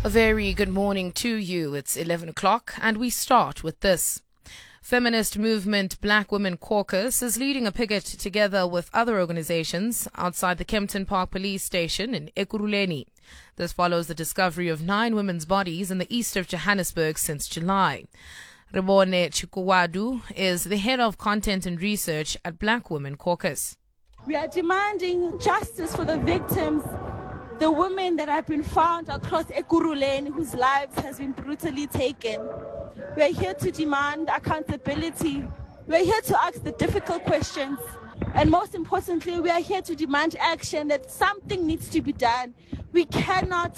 A very good morning to you. It's 11 o'clock and we start with this. Feminist movement Black Women Caucus is leading a picket together with other organizations outside the Kempton Park police station in Ekurhuleni. This follows the discovery of 9 women's bodies in the east of Johannesburg since July. Rebone Chikuwadu is the head of content and research at Black Women Caucus. We are demanding justice for the victims, the women that have been found across Ekurhuleni whose lives has been brutally taken. We are here to demand accountability. We are here to ask the difficult questions. And most importantly, we are here to demand action, that something needs to be done. We cannot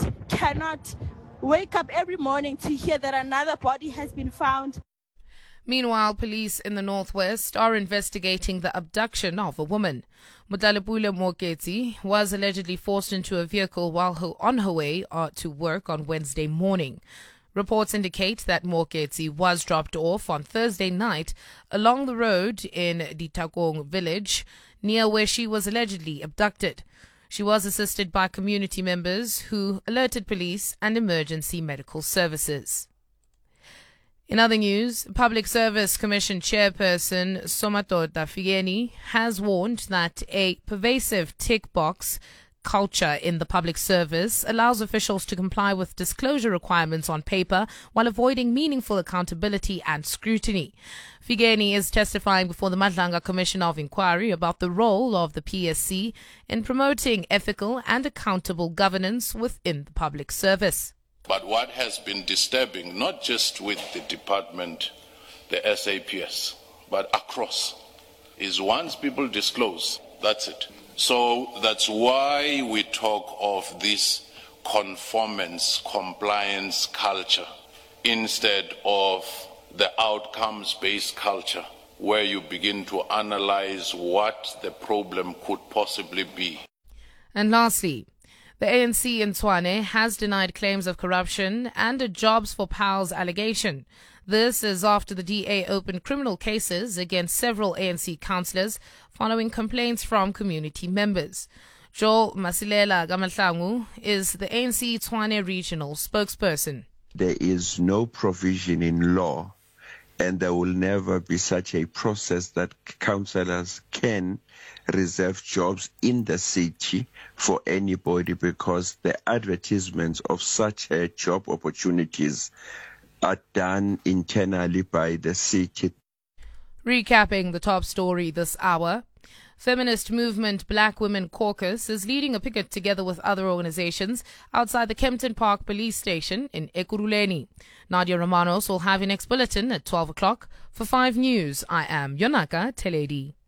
wake up every morning to hear that another body has been found. Meanwhile, police in the northwest are investigating the abduction of a woman. Mutalepule Moketsi was allegedly forced into a vehicle while on her way to work on Wednesday morning. Reports indicate that Moketsi was dropped off on Thursday night along the road in Ditakong village, near where she was allegedly abducted. She was assisted by community members who alerted police and emergency medical services. In other news, Public Service Commission Chairperson Somadoda Figeni has warned that a pervasive tick box culture in the public service allows officials to comply with disclosure requirements on paper while avoiding meaningful accountability and scrutiny. Figeni is testifying before the Madlanga Commission of Inquiry about the role of the PSC in promoting ethical and accountable governance within the public service. But what has been disturbing, not just with the department, the SAPS, but across, is once people disclose, that's it. So that's why we talk of this conformance, compliance culture, instead of the outcomes-based culture, where you begin to analyze what the problem could possibly be. And lastly, the ANC in Tshwane has denied claims of corruption and a Jobs for Pals allegation. This is after the DA opened criminal cases against several ANC councillors following complaints from community members. Joe Masilela Gamatlangu is the ANC Tshwane regional spokesperson. There is no provision in law, and there will never be such a process that councillors can reserve jobs in the city for anybody, because the advertisements of such job opportunities are done internally by the city. Recapping the top story this hour, feminist movement Black Women Caucus is leading a picket together with other organizations outside the Kempton Park police station in Ekurhuleni. Nadia Romanos will have your next bulletin at 12 o'clock. For 5 News, I am Yonaka Teledi.